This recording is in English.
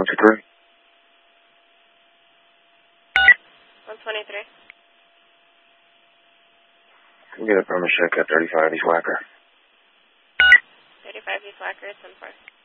123. 123. Can we get a permit check at 35 East Wacker? 35 East Wacker, 10-4.